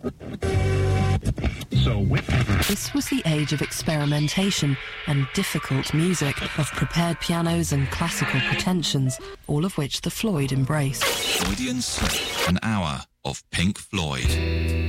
This was the age of experimentation and difficult music, of prepared pianos and classical pretensions, all of which the Floyd embraced. Freudian Slip, an hour of Pink Floyd.